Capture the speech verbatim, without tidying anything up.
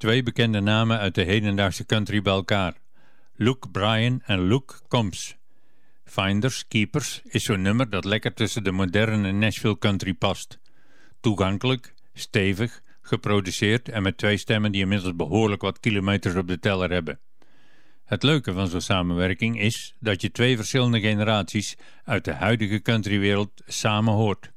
twee bekende namen uit de hedendaagse country bij elkaar. Luke Bryan en Luke Combs. Finders Keepers is zo'n nummer dat lekker tussen de moderne Nashville country past. Toegankelijk, stevig, geproduceerd en met twee stemmen die inmiddels behoorlijk wat kilometers op de teller hebben. Het leuke van zo'n samenwerking is dat je twee verschillende generaties uit de huidige countrywereld samen hoort.